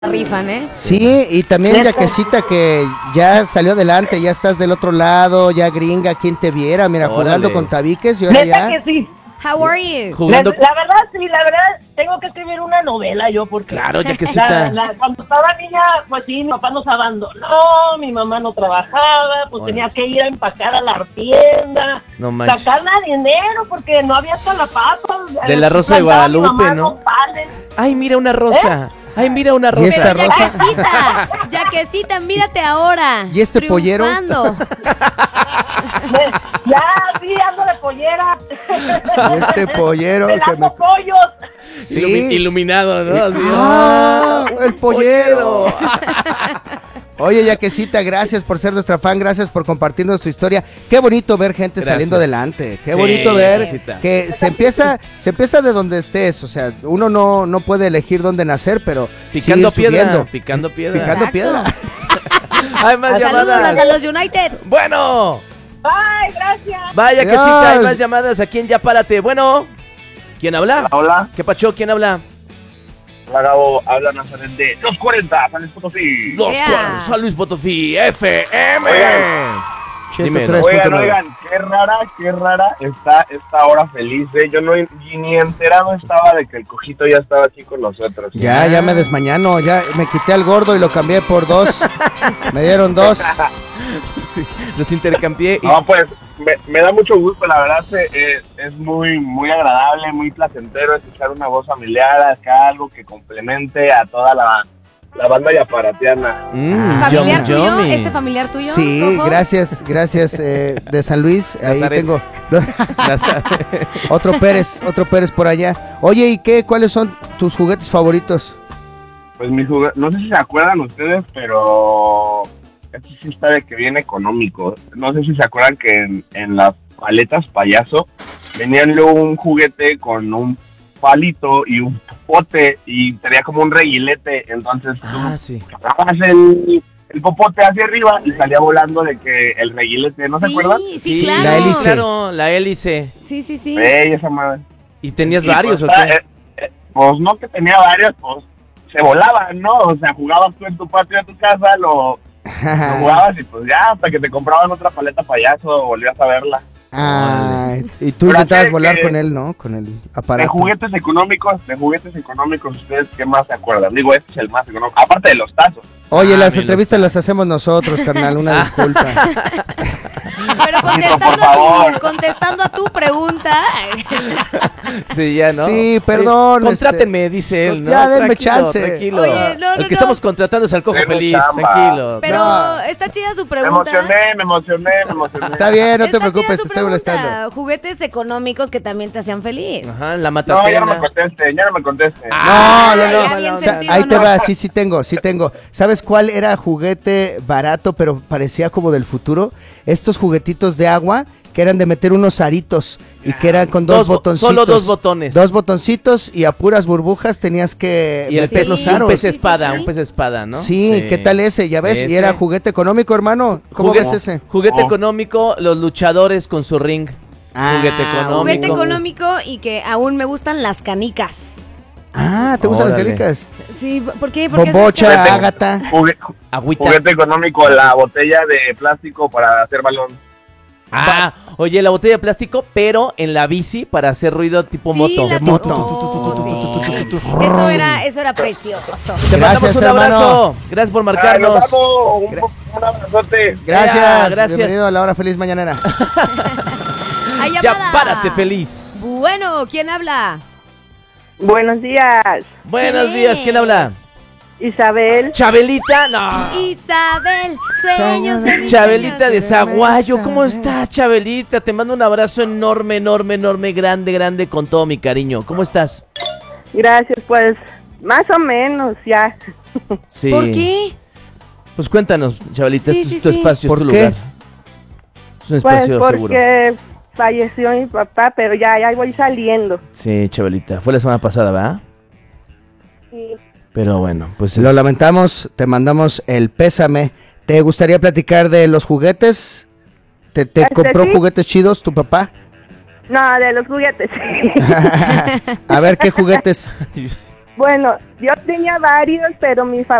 Rifan, ¿eh? Sí, y también Yaquecita que ya salió adelante, ya estás del otro lado, ya gringa, quien te viera, mira, Órale. jugando con tabiques y ahora Neta ya. que sí. How are you? Jugando. La verdad, sí, la verdad, tengo que escribir una novela yo, porque Claro, Yaquecita. cuando estaba niña, pues sí, mi papá nos abandonó, mi mamá no trabajaba, pues tenía que ir a empacar a la tienda, No manches. sacarla dinero, porque no había calapapas. De la Rosa de Plantaba mi Guadalupe, mamá ¿no? nopales. Ay, mira una rosa. Ay, mira una ¿Y esta rosa. rosa? Yaquecita, mírate ahora. ¿Y este pollero? Triunfando. Ya, sí, ando de pollera. Y este pollero De que las me... pollos. Sí. Iluminado, ¿no? Así. ¡Ah! ¡El pollero! Oye, Yaquecita, gracias por ser nuestra fan, gracias por compartirnos tu historia. Qué bonito ver gente Gracias. saliendo adelante. Qué Sí, bonito ver Yaquecita. que se empieza de donde estés. O sea, uno no puede elegir dónde nacer, pero Picando sigue piedra. subiendo. Picando piedra. Picando Exacto. piedra. Hay más Saludos llamadas. a los United. Bueno. Ay, gracias. Vaya que sí, hay Dios. más llamadas. ¿A quién ya párate? Bueno. ¿Quién habla? Hola, ¿Qué pacho? ¿Quién habla? hola Gabo, habla Nazaret de Los 40, San Luis Potosí. Los Yeah. Cuernos, San Luis Potosí, FM. Dime, 103.9. Oigan, qué rara está esta hora feliz, Yo no ni enterado estaba de que el cojito ya estaba aquí con nosotros. Ya me desmañano, ya me quité al gordo y lo cambié por 2. Me dieron 2. Sí, los intercambié y No, pues, me da mucho gusto, la verdad es muy agradable, muy placentero escuchar una voz familiar, acá algo que complemente a toda la banda yaparatiana. ¿Familiar yummy, tuyo? yummy. ¿Este familiar tuyo? Sí, Coco? gracias, de San Luis. Ahí Nazaret. tengo Nazaret. otro Pérez por allá. Oye, ¿y qué? ¿Cuáles son tus juguetes favoritos? Pues no sé si se acuerdan ustedes, pero este sí está de que viene económico. No sé si se acuerdan que en las paletas payaso venían luego un juguete con un palito y un popote y tenía como un reguilete, entonces tú Sí. agarrabas el popote hacia arriba y salía volando de que el reguilete, ¿no se acuerdan? Sí, claro. la hélice. Claro, la hélice. Sí. Esa madre. ¿Y tenías Y, varios pues, o qué? pues no que tenía varios, pues se volaban, ¿no? O sea, jugabas tú en tu patio de tu casa, lo jugabas y pues ya, hasta que te compraban otra paleta payaso, volvías a verla. Ay, y tú Pero intentabas así volar que- con él, ¿no? Con el De aparato. juguetes económicos, ¿ustedes qué más se acuerdan? Digo, este es el más económico, aparte de los tazos. Oye, las bien, entrevistas las hacemos nosotros, carnal, una disculpa. Pero por favor. contestando a tu pregunta. Sí, ya, ¿no? Sí, perdón, Contrátenme, dice él, ¿no? ya, denme Tranquilo, chance. Tranquilo. Oye, no, El no, que no. estamos contratando es al cojo Denme feliz, chamba. tranquilo. Pero No. está chida su Me pregunta. emocioné. Está bien, no te Está preocupes, chida te su estoy pregunta. molestando. Juguetes económicos que también te hacían feliz. Ajá, la No, ya no matatena. me conteste. No, ya bien O sea, sentido, ahí te ¿no? va, sí tengo. ¿Sabes cuál era juguete barato, pero parecía como del futuro? Estos juguetitos de agua que eran de meter unos aritos y que eran con dos botoncitos. Solo dos botones. Dos botoncitos y a puras burbujas tenías que Y el meter pez, los Sí, aros. un pez espada, sí. un pez espada, ¿no? Sí, ¿qué tal ese? ¿Ya ves? Y Ese. era juguete económico, hermano. ¿Cómo Juguete- ves ese? Juguete Oh. económico, los luchadores con su ring. Ah, Juguete económico. Juguete económico y que aún me gustan las canicas. Ah, ¿te gustan Órale. las canicas? Sí, ¿por qué? Porque Bombocha, Juguete. ágata. Agüita. Juguete económico, la botella de plástico para hacer balón. Ah, oye, la botella de plástico, pero en la bici para hacer ruido tipo moto. La moto. Eso era precioso. Te mandamos Gracias, un hermano. abrazo. Gracias por Nos marcarnos. vamos, un abrazote. Gracias. Gracias. Bienvenido a la hora feliz mañanera. Hay Ya llamada. párate feliz. Bueno, ¿quién habla? Buenos días, Buenos días, ¿quién habla? Isabel. Chabelita, no. Isabel, sueños de mis Chabelita de sueños. Zaguayo, ¿cómo estás, Chabelita? Te mando un abrazo enorme, grande, con todo mi cariño. ¿Cómo estás? Gracias, pues más o menos ya. Sí. ¿Por qué? Pues cuéntanos, Chabelita, Sí, es tu, sí, tu sí. espacio, ¿Por es tu qué? lugar. Es un Pues espacio seguro. porque falleció mi papá, pero ya voy saliendo. Sí, Chabelita, fue la semana pasada, ¿verdad? Sí. Pero bueno, pues Lo lamentamos, te mandamos el pésame. ¿Te gustaría platicar de los juguetes? ¿Te compró sí. juguetes chidos tu papá? No, de los juguetes. A ver, ¿qué juguetes? Bueno, yo tenía varios, pero mi